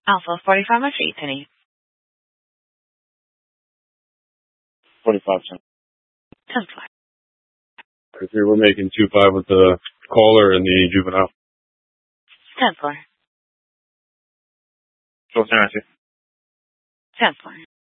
Alpha 45, much 8 penny. 45 cents. 10 4. We're making 2-5 with the caller and the juvenile. 10 4. So, 10 4.